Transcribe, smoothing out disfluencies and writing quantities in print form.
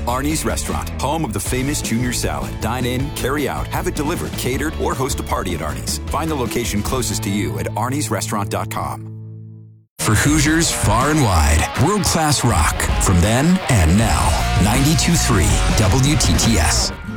Arnie's Restaurant, home of the famous Junior Salad. Dine in, carry out, have it delivered, catered, or host a party at Arnie's. Find the location closest to you at arniesrestaurant.com. For Hoosiers far and wide, world-class rock from then and now. 92.3 WTTS.